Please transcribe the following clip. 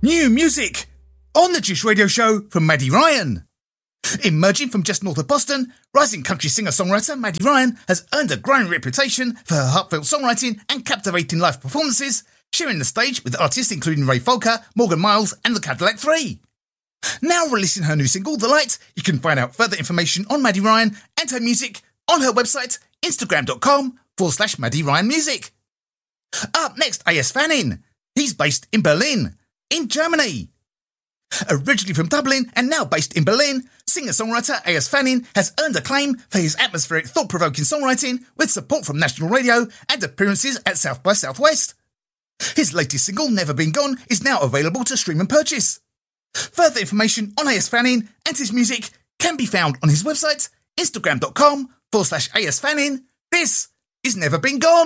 New music on the Juice Radio Show from Maddie Ryan. Emerging from just north of Boston, rising country singer-songwriter Maddie Ryan has earned a growing reputation for her heartfelt songwriting and captivating live performances, sharing the stage with artists including Ray Folker, Morgan Miles and the Cadillac 3. Now releasing her new single, The Light, you can find out further information on Maddie Ryan and her music on her website, instagram.com/Maddie Ryan Music. Up next, A.S. Fanning. He's based in Berlin, in Germany. Originally from Dublin and now based in Berlin, singer-songwriter A.S. Fanning has earned acclaim for his atmospheric, thought-provoking songwriting with support from National Radio and appearances at South by Southwest. His latest single, Never Been Gone, is now available to stream and purchase. Further information on A.S. Fanning and his music can be found on his website, instagram.com/A.S. Fanning. This is Never Been Gone.